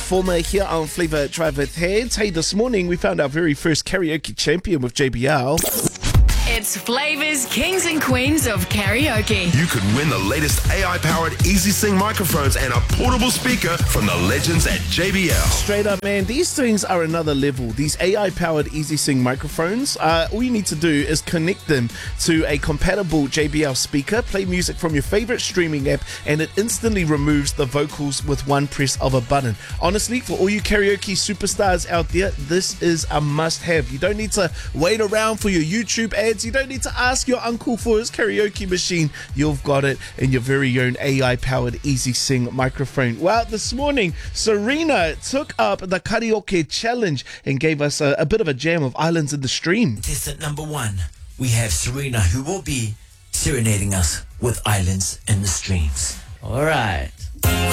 Performer here on Flavor Drive with Heads. Hey, this morning we found our very first karaoke champion with JBL. It's Flavor's Kings and Queens of Karaoke. You could win the latest AI-powered Easy Sing microphones and a portable speaker from the legends at JBL. Straight up, man, these things are another level. These AI-powered Easy Sing microphones, all you need to do is connect them to a compatible JBL speaker, play music from your favorite streaming app, and it instantly removes the vocals with one press of a button. Honestly, for all you karaoke superstars out there, this is a must-have. You don't need to wait around for your YouTube ads. You don't need to ask your uncle for his karaoke machine. You've got it in your very own AI-powered Easy Sing microphone. Well, this morning, Serena took up the karaoke challenge and gave us a bit of a jam of Islands in the Stream. Contestant number 1, we have Serena, who will be serenading us with Islands in the Streams. All right.